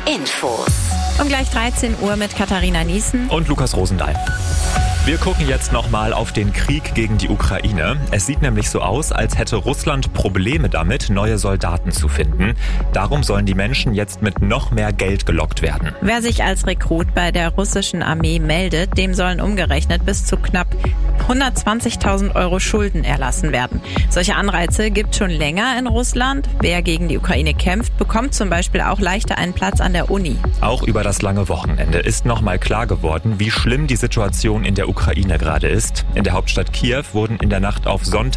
Infos. Um gleich 13 Uhr mit Katharina Niesen und Lukas Rosendahl. Wir gucken jetzt nochmal auf den Krieg gegen die Ukraine. Es sieht nämlich so aus, als hätte Russland Probleme damit, neue Soldaten zu finden. Darum sollen die Menschen jetzt mit noch mehr Geld gelockt werden. Wer sich als Rekrut bei der russischen Armee meldet, dem sollen umgerechnet bis zu knapp 120.000 € Schulden erlassen werden. Solche Anreize gibt es schon länger in Russland. Wer gegen die Ukraine kämpft, bekommt zum Beispiel auch leichter einen Platz an der Uni. Auch über das lange Wochenende ist nochmal klar geworden, wie schlimm die Situation in der Ukraine gerade ist. In der Hauptstadt Kiew wurden in der Nacht auf Sonntag